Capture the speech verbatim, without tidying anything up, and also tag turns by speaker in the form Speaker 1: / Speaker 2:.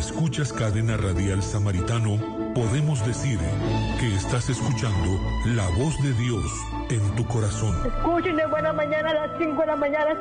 Speaker 1: escuchas Cadena Radial Samaritano, podemos decir que estás escuchando la voz de Dios en tu corazón.
Speaker 2: Escuchen de buena mañana a las cinco de la mañana